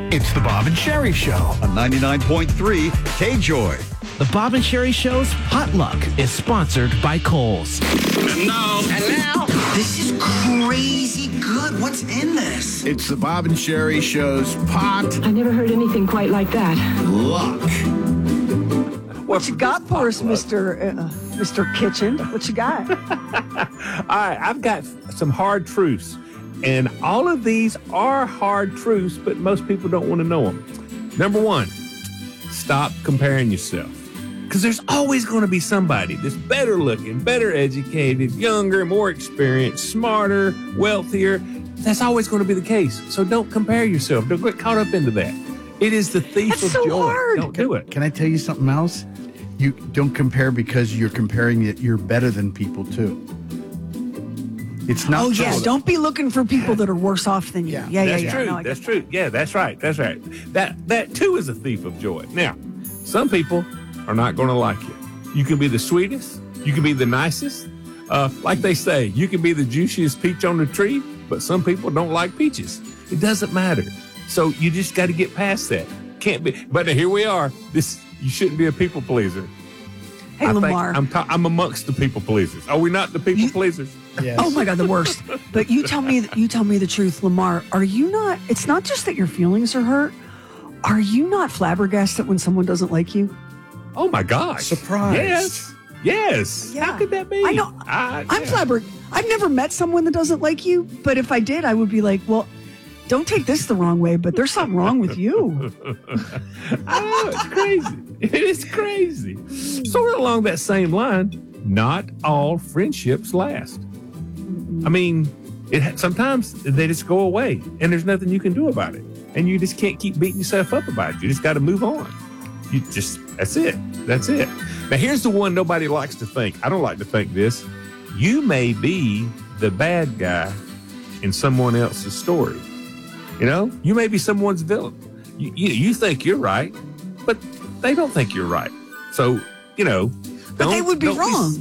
It's the Bob and Sherry Show on 99.3 K-Joy. The Bob and Sherry Show's Potluck is sponsored by Kohl's. And now, this is crazy good. What's in this? It's the Bob and Sherry Show's Potluck. I never heard anything quite like that. What you got for us, Mr. Kitchen? What you got? all right, I've got some hard truths. And all of these are hard truths, but most people don't want to know them. Number one, stop comparing yourself. Because there's always going to be somebody that's better looking, better educated, younger, more experienced, smarter, wealthier. That's always going to be the case. So don't compare yourself. Don't get caught up into that. It is the thief of joy. Hard. Don't do it. Can I tell you something else? You don't compare because you're comparing that you're better than people too. It's not. Oh, yeah. Don't be looking for people that are worse off than you. Yeah. That's true. No, that's true. Yeah, that's right. That's right. That too is a thief of joy. Now, some people are not going to like you. You can be the sweetest. You can be the nicest. Like they say, you can be the juiciest peach on the tree, but some people don't like peaches. It doesn't matter. So you just got to get past that. Can't be. But here we are. You shouldn't be a people pleaser. Hey, Lamar. I'm amongst the people pleasers. Are we not the people pleasers? Yes. Oh my God, the worst. But you tell me the truth, Lamar. Are you not? It's not just that your feelings are hurt. Are you not flabbergasted when someone doesn't like you? Oh my gosh! Surprise! Yes. Yeah. How could that be? I know. I'm flabbergasted. I've never met someone that doesn't like you. But if I did, I would be like, well, don't take this the wrong way, but there's something wrong with you. Oh, it's crazy. It is crazy. Sort of along that same line, not all friendships last. I mean, sometimes they just go away, and there's nothing you can do about it. And you just can't keep beating yourself up about it. You just got to move on. That's it. That's it. Now, here's the one nobody likes to think. I don't like to think this. You may be the bad guy in someone else's story. You know, you may be someone's villain. You think you're right, but they don't think you're right. So, you know, but they would be wrong.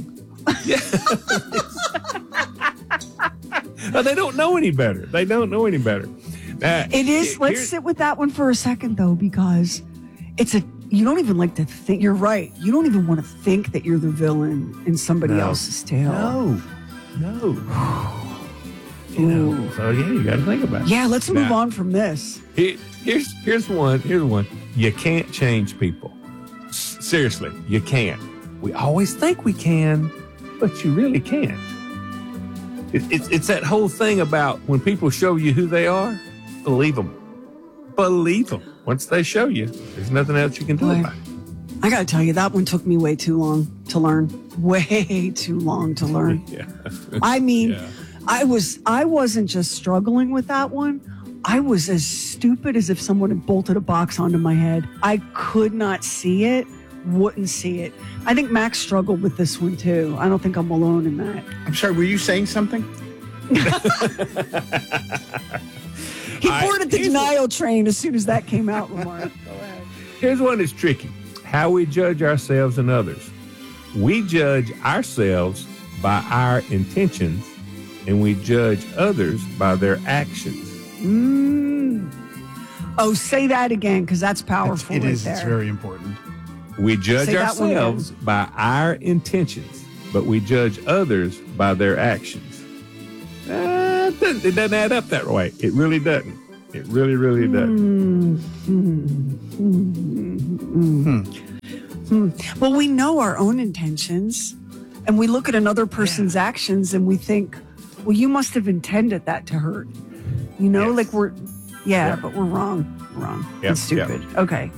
They don't know any better. They don't know any better. It is. Let's sit with that one for a second, though, because you don't even like to think. You're right. You don't even want to think that you're the villain in somebody else's tale. No. So you got to think about it. Yeah, let's move on from this. Here's one. You can't change people. Seriously, you can't. We always think we can, but you really can't. It's that whole thing about when people show you who they are, believe them. Believe them. Once they show you, there's nothing else you can do about it. I got to tell you, that one took me way too long to learn. Way too long to learn. Yeah. I mean, I wasn't just struggling with that one. I was as stupid as if someone had bolted a box onto my head. I could not see it, wouldn't see it. I think Max struggled with this one too. I don't think I'm alone in that. I'm sorry, were you saying something? He boarded the denial train as soon as that came out, Lamar. Go ahead. Here's one that's tricky. How we judge ourselves and others. We judge ourselves by our intentions, and we judge others by their actions. Oh, say that again, because that's powerful. It is. There. It's very important. We judge ourselves by our intentions, but we judge others by their actions. It doesn't add up that way. It really doesn't. It really, really doesn't. Well, we know our own intentions, and we look at another person's actions, and we think, well, you must have intended that to hurt. You know, like but we're wrong. Yep, It's stupid. yep. Okay.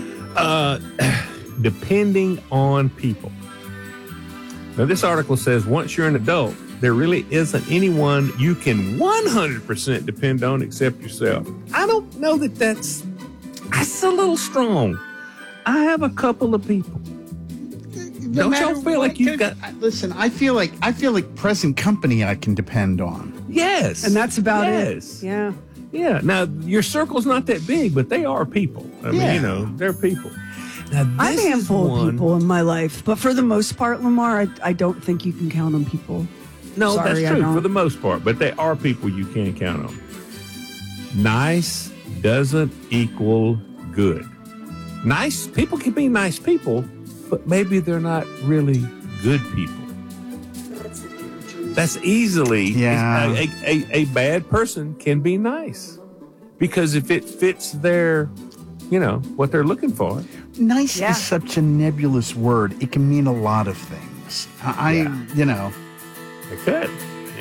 Depending on people. Now, this article says once you're an adult, there really isn't anyone you can 100% depend on except yourself. I don't know that's a little strong. I have a couple of people. Don't y'all feel like you've got... Listen, I feel like present company I can depend on. Yes. And that's about it. Yeah. Yeah. Now, your circle's not that big, but they are people. I mean, you know, they're people. Now, I've a handful of people in my life, but for the most part, Lamar, I don't think you can count on people. No, Sorry, that's true for the most part, but there are people you can count on. Nice, doesn't equal good. Nice people can be nice people, but maybe they're not really good people. That's easily a bad person can be nice because if it fits their, what they're looking for. Nice is such a nebulous word. It can mean a lot of things. It could.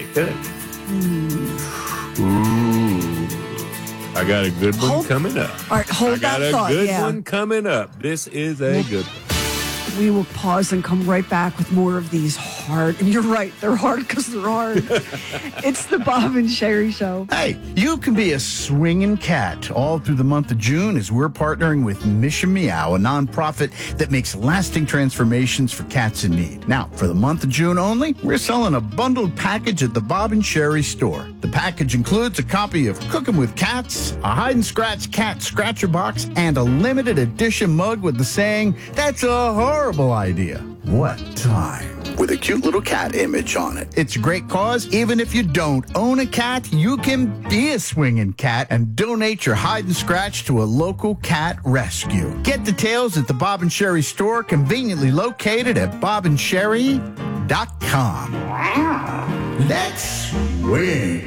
Ooh. I got a good one coming up. All right, hold that thought. I got a good one coming up. This is a good one. We will pause and come right back with more of these hard. And you're right, they're hard because they're hard. It's the Bob and Sherry Show. Hey, you can be a swinging cat all through the month of June as we're partnering with Mission Meow, a nonprofit that makes lasting transformations for cats in need. Now, for the month of June only, we're selling a bundled package at the Bob and Sherry store. The package includes a copy of Cooking with Cats, a hide-and-scratch cat scratcher box, and a limited edition mug with the saying, "That's a horrible idea. What time?" with a cute little cat image on it. It's a great cause. Even if you don't own a cat, you can be a swinging cat and donate your hide and scratch to a local cat rescue. Get details at the Bob and Sherry store, conveniently located at bobandSherry.com. Let's swing.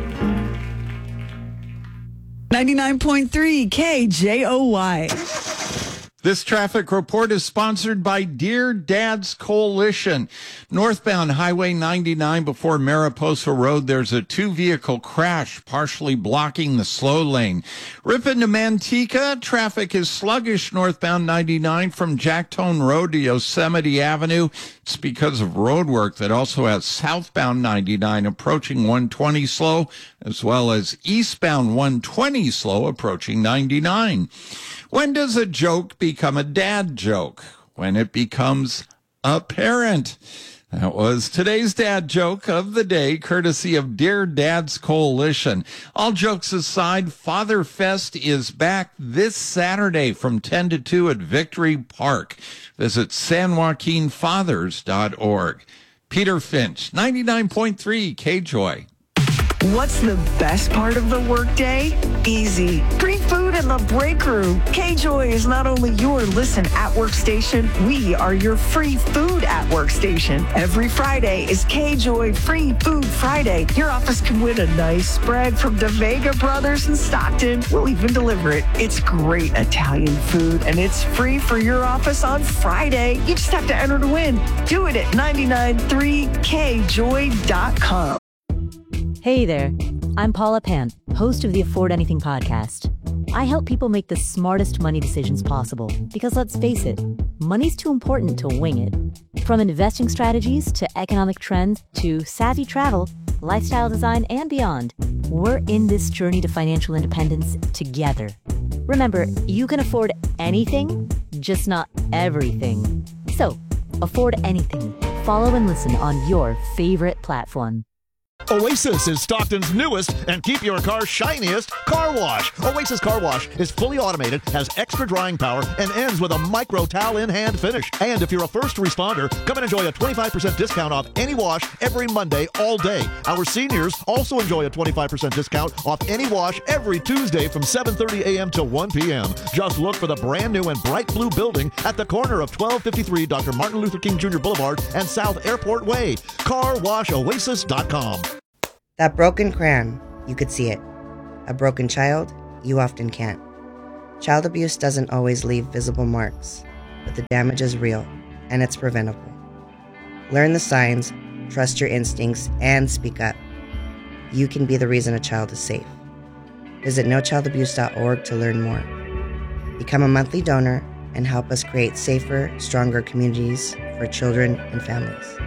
99.3 KJOY. This traffic report is sponsored by Dear Dads Coalition. Northbound Highway 99 before Mariposa Road, there's a two-vehicle crash partially blocking the slow lane. Ripon to Manteca, traffic is sluggish northbound 99 from Jacktone Road to Yosemite Avenue. It's because of road work that also has southbound 99 approaching 120 slow, as well as eastbound 120 slow approaching 99. When does a joke become a dad joke? When it becomes apparent. That was today's dad joke of the day, courtesy of Dear Dads Coalition. All jokes aside, Father Fest is back this Saturday from 10 to 2 at Victory Park. Visit sanjoaquinfathers.org. Peter Finch, 99.3 KJOY. What's the best part of the workday? Easy. Free food in the break room. KJOY is not only your listen at work station, we are your free food at work station. Every Friday is KJOY Free Food Friday. Your office can win a nice spread from DeVega Brothers in Stockton. We'll even deliver it. It's great Italian food, and it's free for your office on Friday. You just have to enter to win. Do it at 993kjoy.com. Hey there, I'm Paula Pant, host of the Afford Anything podcast. I help people make the smartest money decisions possible because, let's face it, money's too important to wing it. From investing strategies to economic trends to savvy travel, lifestyle design, and beyond, we're in this journey to financial independence together. Remember, you can afford anything, just not everything. So, afford anything. Follow and listen on your favorite platform. Oasis is Stockton's newest and keep your car shiniest car wash. Oasis Car Wash is fully automated, has extra drying power, and ends with a micro towel in hand finish. And if you're a first responder, come and enjoy a 25% discount off any wash every Monday all day. Our seniors also enjoy a 25% discount off any wash every Tuesday from 7:30 a.m. to 1 p.m. Just look for the brand new and bright blue building at the corner of 1253 Dr. Martin Luther King Jr. Boulevard and South Airport Way. CarWashOasis.com. That broken crayon, you could see it. A broken child, you often can't. Child abuse doesn't always leave visible marks, but the damage is real, and it's preventable. Learn the signs, trust your instincts, and speak up. You can be the reason a child is safe. Visit nochildabuse.org to learn more. Become a monthly donor and help us create safer, stronger communities for children and families.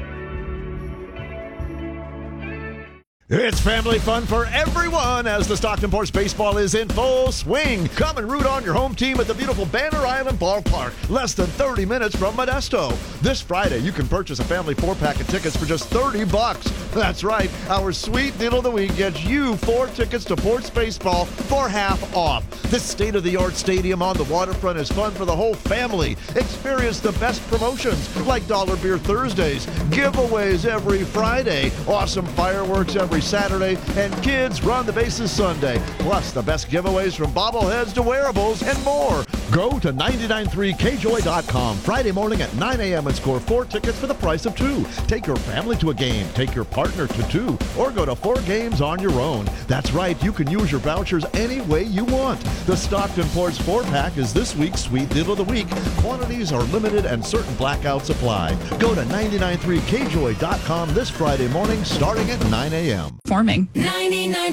It's family fun for everyone as the Stockton Ports baseball is in full swing. Come and root on your home team at the beautiful Banner Island Ballpark, less than 30 minutes from Modesto. This Friday, you can purchase a family 4-pack of tickets for just $30. That's right, our sweet deal of the week gets you 4 tickets to Ports baseball for half off. This state-of-the-art stadium on the waterfront is fun for the whole family. Experience the best promotions like Dollar Beer Thursdays, giveaways every Friday, awesome fireworks every every Saturday, and Kids Run the Bases Sunday. Plus, the best giveaways from bobbleheads to wearables and more. Go to 993kjoy.com Friday morning at 9 a.m. and score 4 tickets for the price of 2. Take your family to a game, take your partner to 2, or go to 4 games on your own. That's right, you can use your vouchers any way you want. The Stockton Ports 4-pack is this week's Sweet Deal of the Week. Quantities are limited and certain blackouts apply. Go to 993kjoy.com this Friday morning starting at 9 a.m. Forming. 99